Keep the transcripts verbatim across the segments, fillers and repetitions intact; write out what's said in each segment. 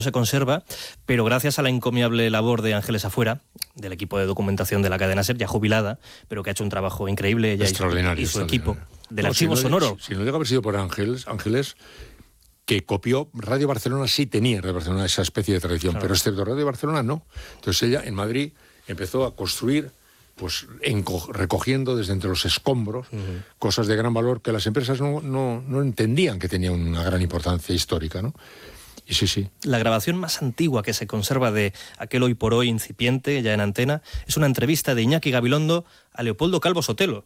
se conserva, pero gracias a la encomiable labor de Ángeles Afuera, del equipo de documentación de la cadena SER, ya jubilada, pero que ha hecho un trabajo increíble, ella extraordinario, y su, y su equipo, del no, archivo si no, sonoro. Si, si no llega a haber sido por Ángeles, Ángeles, que copió, Radio Barcelona sí tenía, Radio Barcelona, esa especie de tradición, claro, pero excepto Radio Barcelona no. Entonces ella, en Madrid, empezó a construir, pues recogiendo desde entre los escombros uh-huh. cosas de gran valor que las empresas no, no, no entendían que tenían una gran importancia histórica, ¿no? Y sí, sí. La grabación más antigua que se conserva de aquel Hoy por Hoy incipiente, ya en antena, es una entrevista de Iñaki Gabilondo a Leopoldo Calvo Sotelo.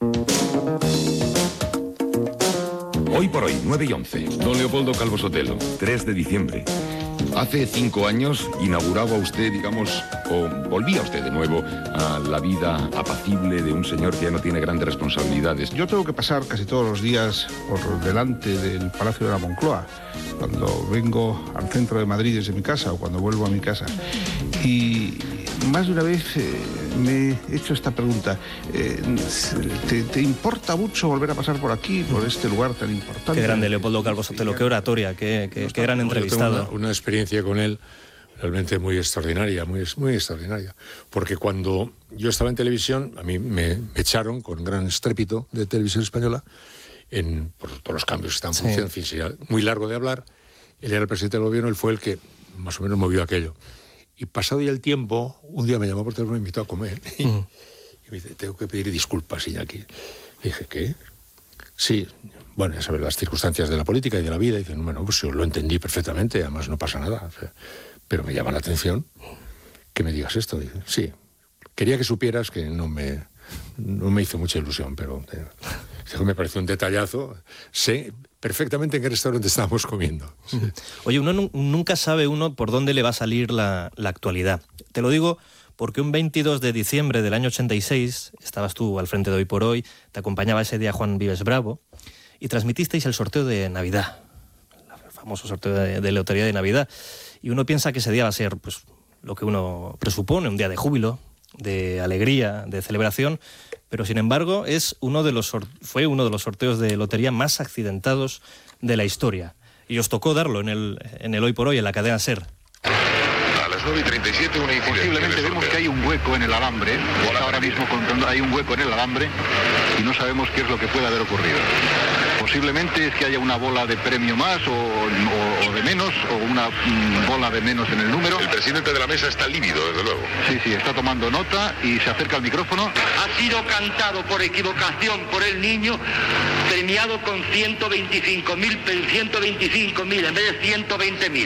Hoy por Hoy, nueve y once. Don Leopoldo Calvo Sotelo, tres de diciembre. Hace cinco años inauguraba usted, digamos, o volvía usted de nuevo a la vida apacible de un señor que ya no tiene grandes responsabilidades. Yo tengo que pasar casi todos los días por delante del Palacio de la Moncloa, cuando vengo al centro de Madrid desde mi casa o cuando vuelvo a mi casa. Y más de una vez eh, me he hecho esta pregunta. Eh, ¿te, ¿Te importa mucho volver a pasar por aquí, por este lugar tan importante? Qué grande Leopoldo Calvo Sotelo, qué oratoria, qué, qué, qué gran entrevistado. Una, una experiencia con él realmente muy extraordinaria, muy, muy extraordinaria. Porque cuando yo estaba en televisión, a mí me, me echaron con gran estrépito de Televisión Española, en, por todos los cambios que están funcionando, sí. En fin, sería muy largo de hablar. Él era el presidente del gobierno, él fue el que más o menos movió aquello. Y pasado ya el tiempo, un día me llamó por teléfono y me invitó a comer. Y, mm. y me dice, tengo que pedir disculpas, Iñaki. Y dije, ¿qué? Sí, bueno, ya sabes, las circunstancias de la política y de la vida. Y dice, bueno, pues yo lo entendí perfectamente, además no pasa nada. O sea, pero me llama la atención que me digas esto. Y, sí, quería que supieras que no me, no me hizo mucha ilusión, pero eh, me pareció un detallazo. Sé perfectamente en qué restaurante estábamos comiendo. Sí. Oye, uno nunca sabe uno por dónde le va a salir la, la actualidad. Te lo digo porque un veintidós de diciembre del año ochenta y seis, estabas tú al frente de Hoy por Hoy, te acompañaba ese día Juan Vives Bravo, y transmitisteis el sorteo de Navidad, el famoso sorteo de, de Lotería de Navidad. Y uno piensa que ese día va a ser pues, lo que uno presupone, un día de júbilo, de alegría, de celebración, pero sin embargo es uno de los fue uno de los sorteos de lotería más accidentados de la historia. Y os tocó darlo en el, en el Hoy por Hoy, en la cadena SER. A las nueve y treinta y siete, una incidencia. Posiblemente vemos que hay un hueco en el alambre. Está ahora mismo contando, hay un hueco en el alambre y no sabemos qué es lo que puede haber ocurrido. Posiblemente es que haya una bola de premio más o, o, o de menos, o una mm, bola de menos en el número. El presidente de la mesa está lívido, desde luego. Sí, sí, está tomando nota y se acerca al micrófono. Ha sido cantado por equivocación por el niño, premiado con ciento veinticinco mil, ciento veinticinco mil en vez de ciento veinte mil.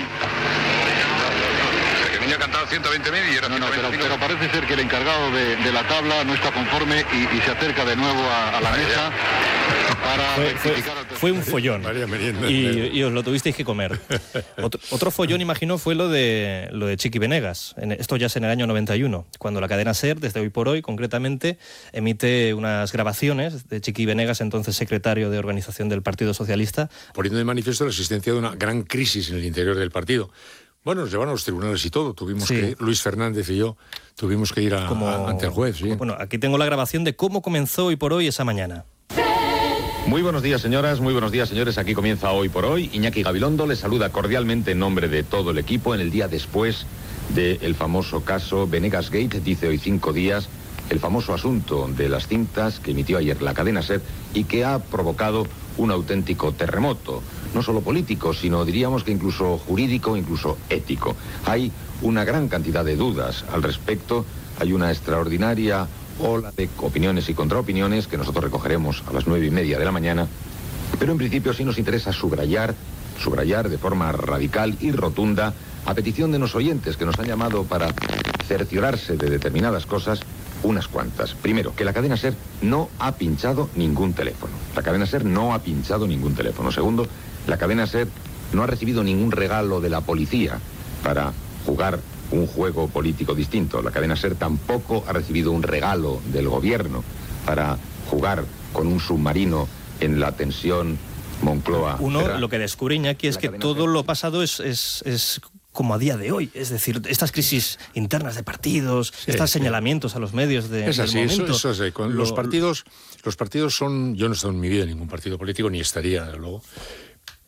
Ha cantado ciento veinte mil y era no, no, pero, pero parece ser que el encargado de, de la tabla no está conforme y, y se acerca de nuevo a, a la mesa para fue, rectificar fue, fue un follón y, y os lo tuvisteis que comer. Otro, otro follón, imagino, fue lo de lo de Chiqui Benegas. En, esto ya es en el año noventa y uno, cuando la cadena SER, desde Hoy por Hoy concretamente, emite unas grabaciones de Chiqui Benegas, entonces secretario de organización del Partido Socialista, poniendo de manifiesto la existencia de una gran crisis en el interior del partido. Bueno, nos llevaron a los tribunales y todo. Tuvimos sí. que, Luis Fernández y yo, tuvimos que ir a, como, a, ante el juez. Sí. Bueno, aquí tengo la grabación de cómo comenzó Hoy por Hoy esa mañana. Muy buenos días, señoras, muy buenos días, señores. Aquí comienza Hoy por Hoy. Iñaki Gabilondo les saluda cordialmente en nombre de todo el equipo en el día después del famoso caso Benegas Gate. Dice hoy cinco días el famoso asunto de las cintas que emitió ayer la cadena SER y que ha provocado un auténtico terremoto, no solo político, sino diríamos que incluso jurídico, incluso ético. Hay una gran cantidad de dudas al respecto, hay una extraordinaria ola de opiniones y contraopiniones que nosotros recogeremos a las nueve y media de la mañana, pero en principio sí nos interesa subrayar, subrayar de forma radical y rotunda, a petición de los oyentes que nos han llamado para cerciorarse de determinadas cosas, unas cuantas. Primero, que la cadena SER no ha pinchado ningún teléfono. La cadena SER no ha pinchado ningún teléfono. Segundo, la cadena SER no ha recibido ningún regalo de la policía para jugar un juego político distinto. La cadena SER tampoco ha recibido un regalo del gobierno para jugar con un submarino en la tensión Moncloa. Uno, ¿verdad? Lo que descubre Iñaki es que todo SER. Lo pasado es... es, es... como a día de hoy, es decir, estas crisis internas de partidos, sí, estos sí. señalamientos a los medios de, es así, del momento. Eso, eso es, con lo, los partidos, los partidos son, yo no he estado en mi vida en ningún partido político, ni estaría, desde luego,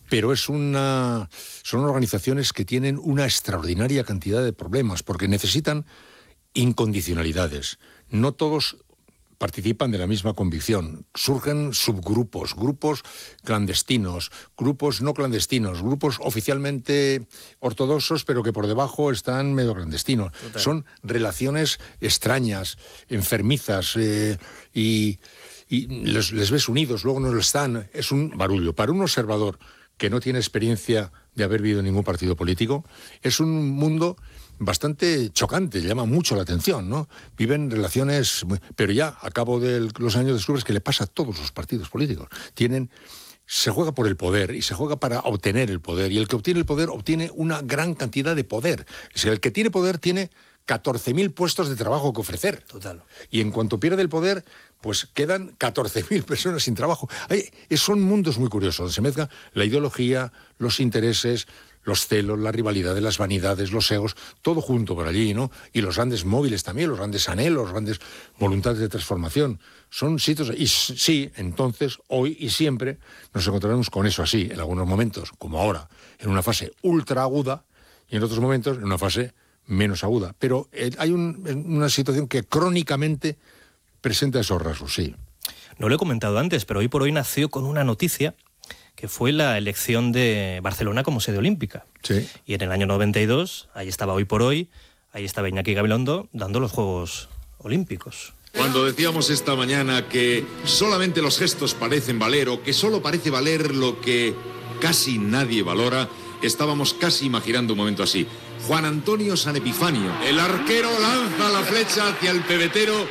pero es una, son organizaciones que tienen una extraordinaria cantidad de problemas, porque necesitan incondicionalidades. No todos participan de la misma convicción. Surgen subgrupos, grupos clandestinos, grupos no clandestinos, grupos oficialmente ortodoxos, pero que por debajo están medio clandestinos. Total. Son relaciones extrañas, enfermizas, eh, y, y les, les ves unidos, luego no lo están. Es un barullo. Para un observador que no tiene experiencia de haber vivido ningún partido político, es un mundo bastante chocante, llama mucho la atención, ¿no? Viven relaciones, muy, pero ya a cabo de los años descubres que le pasa a todos los partidos políticos. Tienen, se juega por el poder y se juega para obtener el poder, y el que obtiene el poder obtiene una gran cantidad de poder. Es decir, el que tiene poder tiene catorce mil puestos de trabajo que ofrecer. Total. Y en cuanto pierde el poder, pues quedan catorce mil personas sin trabajo. Hay, son mundos muy curiosos, donde se mezcla la ideología, los intereses, los celos, la rivalidad, las vanidades, los egos, todo junto por allí, ¿no? Y los grandes móviles también, los grandes anhelos, las grandes voluntades de transformación. Son sitios... Y sí, entonces, hoy y siempre, nos encontraremos con eso así, en algunos momentos, como ahora, en una fase ultra aguda, y en otros momentos en una fase menos aguda. Pero eh, hay un, una situación que crónicamente presenta esos rasgos, sí. No lo he comentado antes, pero hoy por hoy nació con una noticia que fue la elección de Barcelona como sede olímpica. Sí. Y en el año noventa y dos, ahí estaba Hoy por Hoy, ahí estaba Iñaki Gabilondo dando los Juegos Olímpicos. Cuando decíamos esta mañana que solamente los gestos parecen valer, o que solo parece valer lo que casi nadie valora, estábamos casi imaginando un momento así. Juan Antonio San Epifanio, el arquero, lanza la flecha hacia el pebetero,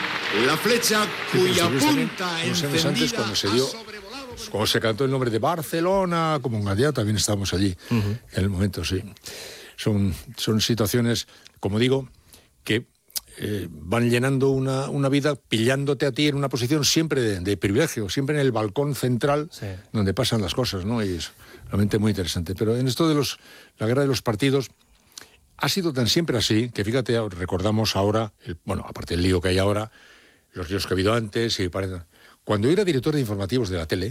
la flecha cuya punta encendida antes cuando se dio, cuando se cantó el nombre de Barcelona como un candidato, también estábamos allí, uh-huh. en el momento, sí. Son, son situaciones, como digo, que eh, van llenando una, una vida, pillándote a ti en una posición siempre de, de privilegio, siempre en el balcón central, sí, donde pasan las cosas, ¿no? Y es realmente muy interesante. Pero en esto de los, la guerra de los partidos, ha sido tan siempre así, que fíjate, recordamos ahora, el, bueno, aparte del lío que hay ahora, los líos que ha habido antes, y parece, cuando yo era director de informativos de la tele,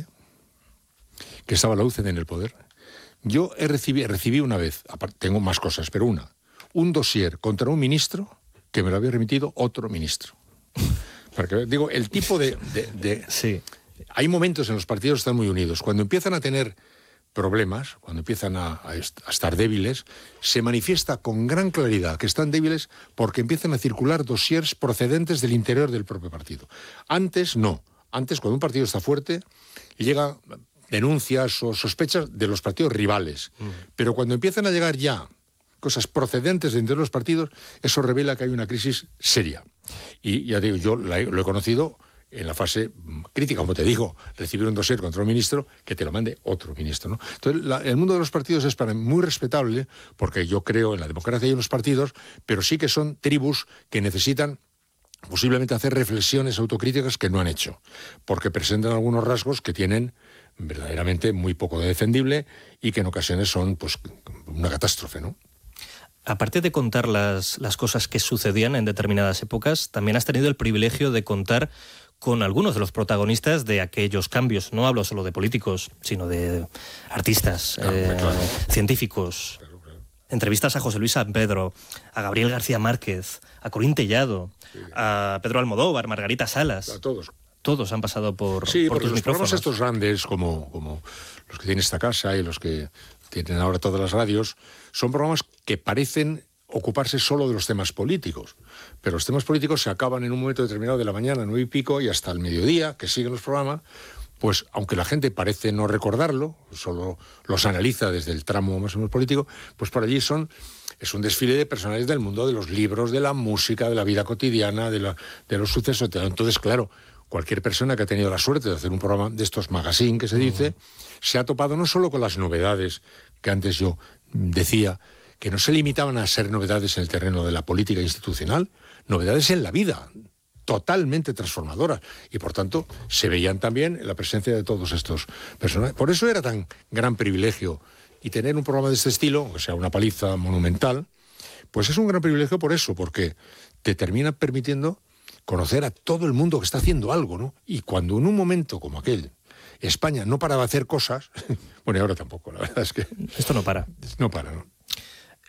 que estaba la U C D en el poder, yo he recibí, recibí una vez, aparte, tengo más cosas, pero una, un dossier contra un ministro que me lo había remitido otro ministro. Porque, digo, el tipo de... de, de sí. Hay momentos en los partidos que están muy unidos. Cuando empiezan a tener problemas, cuando empiezan a, a, est- a estar débiles, se manifiesta con gran claridad que están débiles porque empiezan a circular dossiers procedentes del interior del propio partido. Antes, no. Antes, cuando un partido está fuerte, llega denuncias o sospechas de los partidos rivales. Mm. Pero cuando empiezan a llegar ya cosas procedentes de entre los partidos, eso revela que hay una crisis seria. Y ya digo, yo la he, lo he conocido en la fase crítica, como te digo, recibir un dossier contra un ministro, que te lo mande otro ministro, ¿no? Entonces, la, el mundo de los partidos es para mí muy respetable, porque yo creo en la democracia y en los partidos, pero sí que son tribus que necesitan posiblemente hacer reflexiones autocríticas que no han hecho, porque presentan algunos rasgos que tienen verdaderamente muy poco de defendible y que en ocasiones son, pues, una catástrofe, ¿no? Aparte de contar las, las cosas que sucedían en determinadas épocas, también has tenido el privilegio de contar con algunos de los protagonistas de aquellos cambios. No hablo solo de políticos, sino de artistas, claro, eh, claro. científicos. Claro, claro. Entrevistas a José Luis San Pedro, a Gabriel García Márquez, a Corín Tellado, sí, a Pedro Almodóvar, Margarita Salas. A todos. Todos han pasado por, sí, por tus los micrófonos. Programas estos grandes, como, como los que tiene esta casa y los que tienen ahora todas las radios, son programas que parecen ocuparse solo de los temas políticos. Pero los temas políticos se acaban en un momento determinado de la mañana, nueve y pico, y hasta el mediodía, que siguen los programas, pues aunque la gente parece no recordarlo, solo los analiza desde el tramo más o menos político, pues por allí son... Es un desfile de personajes del mundo de los libros, de la música, de la vida cotidiana, de, la, de los sucesos. Entonces, claro, cualquier persona que ha tenido la suerte de hacer un programa de estos magazine que se dice, uh-huh, se ha topado no solo con las novedades que antes yo decía, que no se limitaban a ser novedades en el terreno de la política institucional, novedades en la vida, totalmente transformadoras. Y por tanto, se veían también en la presencia de todos estos personajes. Por eso era tan gran privilegio. Y tener un programa de este estilo, o sea, una paliza monumental, pues es un gran privilegio por eso, porque te termina permitiendo conocer a todo el mundo que está haciendo algo, ¿no? Y cuando en un momento como aquel, España no paraba de hacer cosas, bueno, y ahora tampoco, la verdad es que... Esto no para. No para, ¿no?